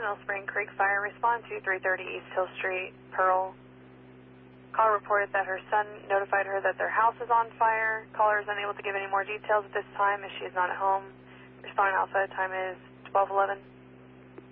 Mill Spring Creek Fire. Respond to 330 East Hill Street, Pearl. Caller reported that her son notified her that their house is on fire. Caller is unable to give any more details at this time as she is not at home. Responding outside time is 12:11.